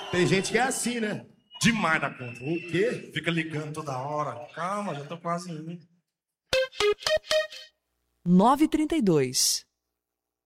Tem gente que é assim, né? Demais da conta. O quê? Fica ligando toda hora. Calma, já tô quase indo. 9h32.